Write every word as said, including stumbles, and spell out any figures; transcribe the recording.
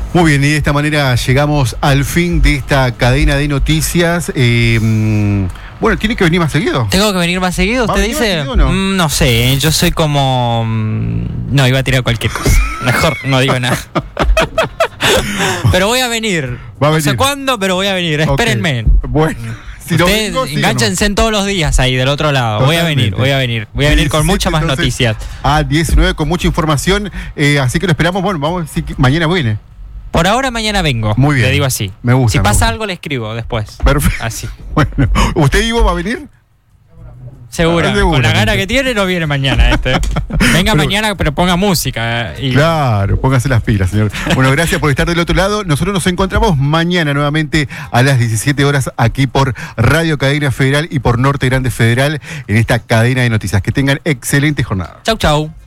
Muy bien, y de esta manera llegamos al fin de esta cadena de noticias. Eh, bueno, ¿tiene que venir más seguido? ¿Tengo que venir más seguido? ¿Usted dice? Seguido, ¿no? Mm, no sé, yo soy como... No, iba a tirar cualquier cosa. Mejor no digo nada. Pero voy a venir. Va a venir. No sé cuándo, pero voy a venir. Okay. Espérenme. Bueno. Si Ustedes no vengo, enganchense en todos los días ahí del otro lado. Totalmente. Voy a venir, voy a venir. Voy a venir con muchas más entonces, noticias. A diecinueve con mucha información. Eh, así que lo esperamos. Bueno, vamos a decir que mañana viene. Por ahora mañana vengo. Muy bien. Le digo así. Me gusta. Si me pasa gusta. algo le escribo después. Perfecto. Así. Bueno, ¿usted Ivo va a venir? Segura. Ah, con la gana que tiene no viene mañana este. Venga pero, mañana, pero ponga música. Y... Claro, póngase las pilas, señor. Bueno, gracias por estar del otro lado. Nosotros nos encontramos mañana nuevamente a las diecisiete horas aquí por Radio Cadena Federal y por Norte Grande Federal en esta cadena de noticias. Que tengan excelente jornada. Chau, chau.